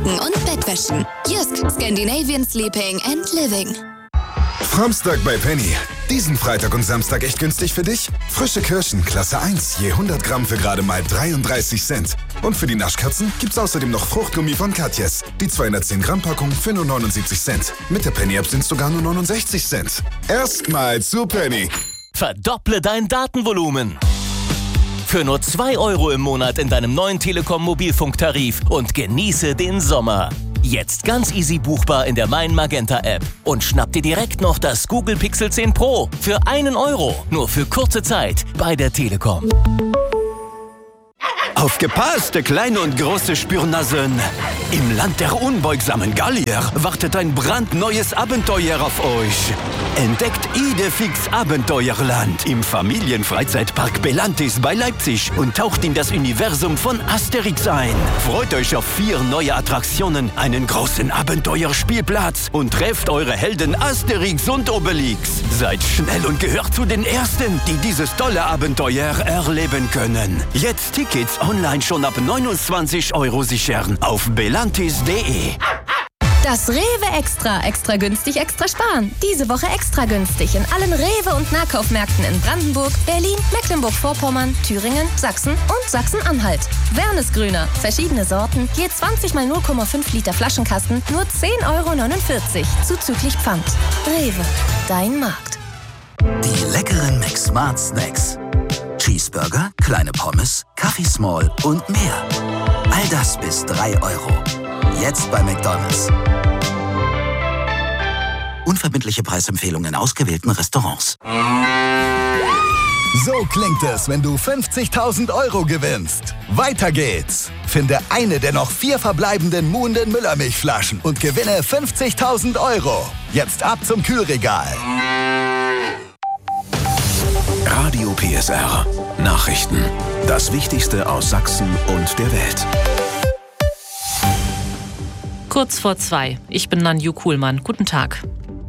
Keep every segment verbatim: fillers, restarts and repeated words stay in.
Decken und Bettwäschen. Jysk, Scandinavian Sleeping and Living. Framstag bei Penny. Diesen Freitag und Samstag echt günstig für dich? Frische Kirschen, Klasse eins, je hundert Gramm für gerade mal dreiunddreißig Cent. Und für die Naschkatzen gibt's außerdem noch Fruchtgummi von Katjes. Die zweihundertzehn Gramm Packung für nur neunundsiebzig Cent. Mit der Penny-App sind's sogar nur neunundsechzig Cent. Erstmal zu Penny. Verdopple dein Datenvolumen. Für nur zwei Euro im Monat in deinem neuen Telekom-Mobilfunktarif und genieße den Sommer. Jetzt ganz easy buchbar in der Mein Magenta App. Und schnapp dir direkt noch das Google Pixel zehn Pro für einen Euro. Nur für kurze Zeit bei der Telekom. Aufgepasst, kleine und große Spürnasen! Im Land der unbeugsamen Gallier wartet ein brandneues Abenteuer auf euch. Entdeckt Idefix Abenteuerland im Familienfreizeitpark Belantis bei Leipzig und taucht in das Universum von Asterix ein. Freut euch auf vier neue Attraktionen, einen großen Abenteuerspielplatz und trefft eure Helden Asterix und Obelix. Seid schnell und gehört zu den Ersten, die dieses tolle Abenteuer erleben können. Jetzt Tickets online schon ab neunundzwanzig Euro sichern auf belantis punkt de. Das Rewe Extra. Extra günstig, extra sparen. Diese Woche extra günstig in allen Rewe- und Nahkaufmärkten in Brandenburg, Berlin, Mecklenburg-Vorpommern, Thüringen, Sachsen und Sachsen-Anhalt. Wernesgrüner. Verschiedene Sorten. Je zwanzig mal null Komma fünf Liter Flaschenkasten. Nur zehn Euro neunundvierzig. Zuzüglich Pfand. Rewe. Dein Markt. Die leckeren McSmart Snacks. Cheeseburger, kleine Pommes, Kaffee Small und mehr. All das bis drei Euro. Jetzt bei McDonald's. Unverbindliche Preisempfehlungen in ausgewählten Restaurants. So klingt es, wenn du fünfzigtausend Euro gewinnst. Weiter geht's. Finde eine der noch vier verbleibenden Muhnden Müllermilchflaschen und gewinne fünfzigtausend Euro. Jetzt ab zum Kühlregal. Radio P S R. Nachrichten. Das Wichtigste aus Sachsen und der Welt. Kurz vor zwei. Ich bin Nanju Kuhlmann. Guten Tag.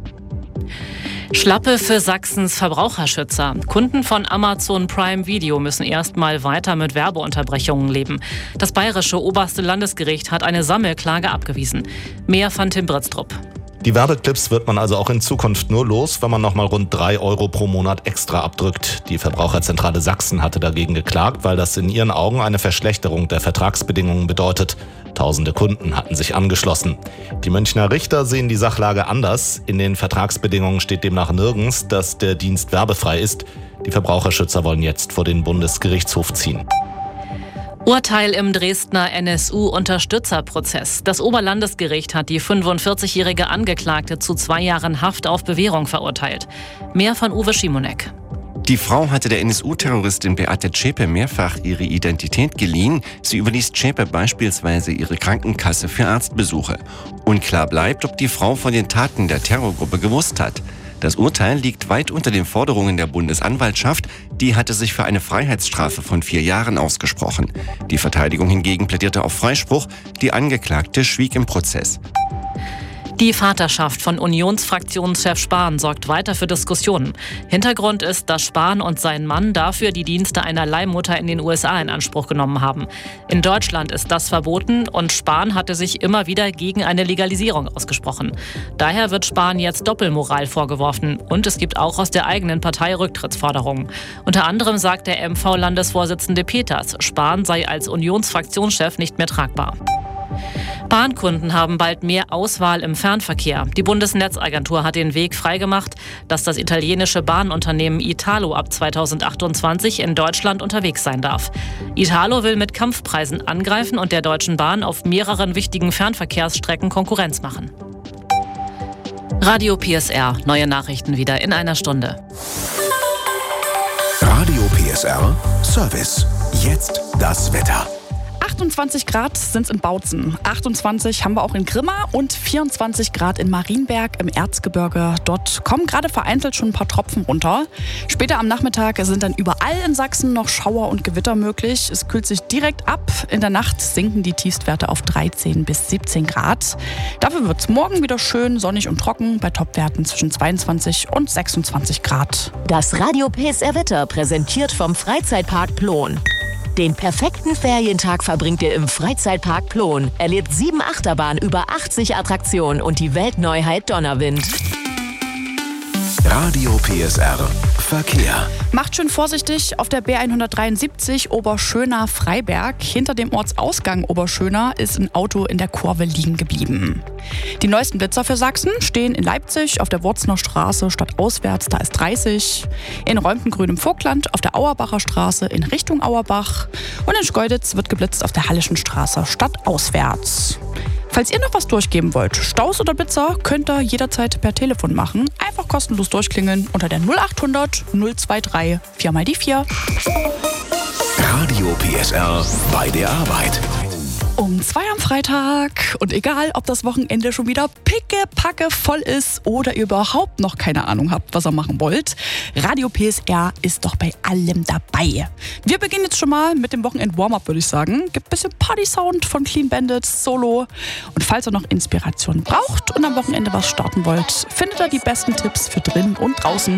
Schlappe für Sachsens Verbraucherschützer. Kunden von Amazon Prime Video müssen erstmal weiter mit Werbeunterbrechungen leben. Das bayerische oberste Landesgericht hat eine Sammelklage abgewiesen. Mehr von Tim Britztrup. Die Werbeclips wird man also auch in Zukunft nur los, wenn man nochmal rund drei Euro pro Monat extra abdrückt. Die Verbraucherzentrale Sachsen hatte dagegen geklagt, weil das in ihren Augen eine Verschlechterung der Vertragsbedingungen bedeutet. Tausende Kunden hatten sich angeschlossen. Die Münchner Richter sehen die Sachlage anders. In den Vertragsbedingungen steht demnach nirgends, dass der Dienst werbefrei ist. Die Verbraucherschützer wollen jetzt vor den Bundesgerichtshof ziehen. Urteil im Dresdner N S U-Unterstützerprozess. Das Oberlandesgericht hat die fünfundvierzigjährige Angeklagte zu zwei Jahren Haft auf Bewährung verurteilt. Mehr von Uwe Schimonek. Die Frau hatte der N S U-Terroristin Beate Zschäpe mehrfach ihre Identität geliehen. Sie überließ Zschäpe beispielsweise ihre Krankenkasse für Arztbesuche. Unklar bleibt, ob die Frau von den Taten der Terrorgruppe gewusst hat. Das Urteil liegt weit unter den Forderungen der Bundesanwaltschaft. Die hatte sich für eine Freiheitsstrafe von vier Jahren ausgesprochen. Die Verteidigung hingegen plädierte auf Freispruch. Die Angeklagte schwieg im Prozess. Die Vaterschaft von Unionsfraktionschef Spahn sorgt weiter für Diskussionen. Hintergrund ist, dass Spahn und sein Mann dafür die Dienste einer Leihmutter in den U S A in Anspruch genommen haben. In Deutschland ist das verboten und Spahn hatte sich immer wieder gegen eine Legalisierung ausgesprochen. Daher wird Spahn jetzt Doppelmoral vorgeworfen und es gibt auch aus der eigenen Partei Rücktrittsforderungen. Unter anderem sagt der M V-Landesvorsitzende Peters, Spahn sei als Unionsfraktionschef nicht mehr tragbar. Bahnkunden haben bald mehr Auswahl im Fernverkehr. Die Bundesnetzagentur hat den Weg freigemacht, dass das italienische Bahnunternehmen Italo ab zweitausendachtundzwanzig in Deutschland unterwegs sein darf. Italo will mit Kampfpreisen angreifen und der Deutschen Bahn auf mehreren wichtigen Fernverkehrsstrecken Konkurrenz machen. Radio P S R. Neue Nachrichten wieder in einer Stunde. Radio P S R. Service. Jetzt das Wetter. achtundzwanzig Grad sind es in Bautzen, achtundzwanzig haben wir auch in Grimma und vierundzwanzig Grad in Marienberg im Erzgebirge. Dort kommen gerade vereinzelt schon ein paar Tropfen runter. Später am Nachmittag sind dann überall in Sachsen noch Schauer und Gewitter möglich. Es kühlt sich direkt ab. In der Nacht sinken die Tiefstwerte auf dreizehn bis siebzehn Grad. Dafür wird es morgen wieder schön sonnig und trocken bei Topwerten zwischen zweiundzwanzig und sechsundzwanzig Grad. Das Radio P S R Wetter präsentiert vom Freizeitpark Plon. Den perfekten Ferientag verbringt ihr im Freizeitpark Plon. Erlebt sieben Achterbahnen, über achtzig Attraktionen und die Weltneuheit Donnerwind. Radio P S R Verkehr. Macht schön vorsichtig auf der B hundertdreiundsiebzig Oberschöna-Freiberg. Hinter dem Ortsausgang Oberschöna ist ein Auto in der Kurve liegen geblieben. Die neuesten Blitzer für Sachsen stehen in Leipzig auf der Wurzner Straße stadtauswärts, da ist dreißig. In Reumtengrün im Vogtland auf der Auerbacher Straße in Richtung Auerbach. Und in Schkeuditz wird geblitzt auf der Hallischen Straße stadtauswärts. Falls ihr noch was durchgeben wollt, Staus oder Blitzer, könnt ihr jederzeit per Telefon machen. Einfach kostenlos durchklingeln unter der null achthundert null drei drei vier mal die vier. Radio P S R bei der Arbeit. Um zwei am Freitag. Und egal, ob das Wochenende schon wieder pickepacke voll ist oder ihr überhaupt noch keine Ahnung habt, was ihr machen wollt, Radio P S R ist doch bei allem dabei. Wir beginnen jetzt schon mal mit dem Wochenend-Warm-Up, würde ich sagen. Gibt ein bisschen Party-Sound von Clean Bandits, Solo. Und falls ihr noch Inspiration braucht und am Wochenende was starten wollt, findet ihr die besten Tipps für drin und draußen.